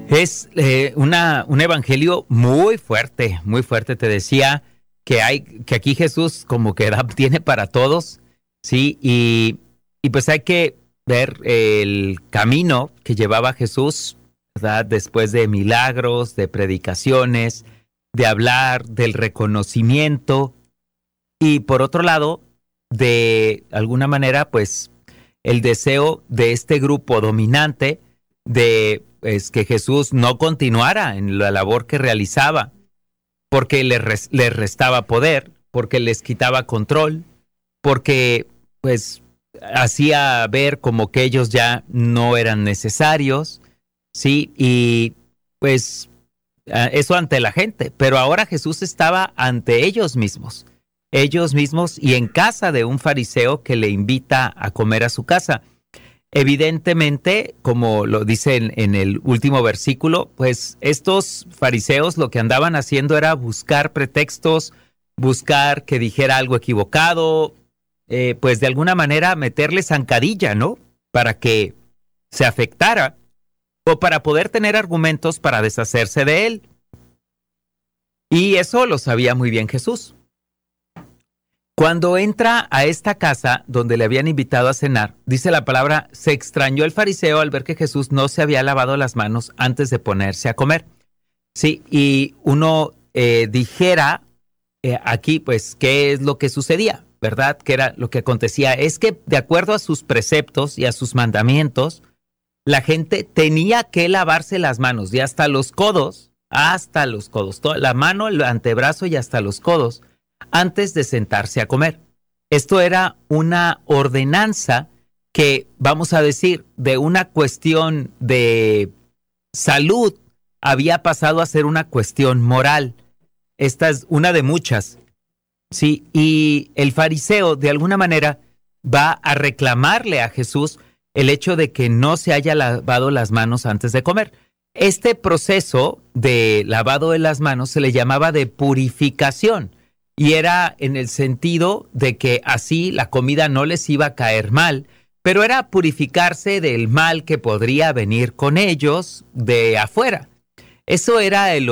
Es un evangelio muy fuerte. Te decía que aquí Jesús como que tiene para todos, ¿sí? Y pues hay que ver el camino que llevaba Jesús, ¿verdad? Después de milagros, de predicaciones, de hablar, del reconocimiento. Y por otro lado, de alguna manera, pues, el deseo de este grupo dominante de que Jesús no continuara en la labor que realizaba, porque les restaba poder, porque les quitaba control, porque, pues, hacía ver como que ellos ya no eran necesarios, ¿sí? Y, pues, eso ante la gente. Pero ahora Jesús estaba ante ellos mismos y en casa de un fariseo que le invita a comer a su casa. Evidentemente, como lo dice en el último versículo, pues estos fariseos lo que andaban haciendo era buscar pretextos, buscar que dijera algo equivocado, pues de alguna manera meterle zancadilla, ¿no? Para que se afectara o para poder tener argumentos para deshacerse de él. Y eso lo sabía muy bien Jesús. Cuando entra a esta casa donde le habían invitado a cenar, dice la palabra, se extrañó el fariseo al ver que Jesús no se había lavado las manos antes de ponerse a comer. Sí, y uno dijera aquí, pues, ¿qué es lo que sucedía? ¿Verdad? ¿Qué era lo que acontecía? Es que de acuerdo a sus preceptos y a sus mandamientos, la gente tenía que lavarse las manos y hasta los codos, toda la mano, el antebrazo y hasta los codos, antes de sentarse a comer. Esto era una ordenanza que, vamos a decir, de una cuestión de salud, había pasado a ser una cuestión moral. Esta es una de muchas, ¿sí? Y el fariseo, de alguna manera, va a reclamarle a Jesús el hecho de que no se haya lavado las manos antes de comer. Este proceso de lavado de las manos se le llamaba de purificación. Y era en el sentido de que así la comida no les iba a caer mal, pero era purificarse del mal que podría venir con ellos de afuera. Eso era el